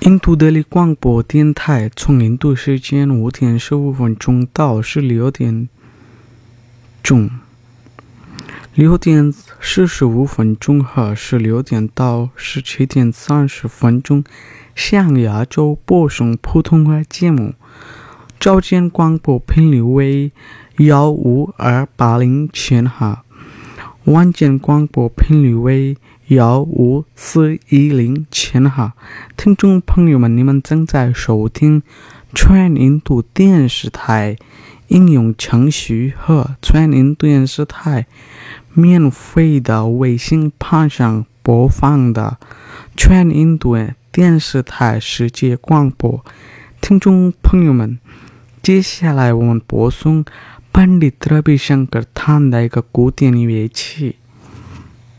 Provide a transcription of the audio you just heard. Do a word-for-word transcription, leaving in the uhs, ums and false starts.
印度德里广播电台从印度时间五点十五分钟到十六点钟，六点四十五分钟和十六点到十七点三十分钟向亚洲播送普通话节目。早间广播频率为幺五二八零千赫，晚间广播频率为幺五四一零千赫。听众朋友们，你们正在收听全印度电视台应用程序和全印度电视台免费的微信盘上播放的全印度电视台世界广播。听众朋友们，接下来我们播送班迪特比香格弹的一个古典乐器。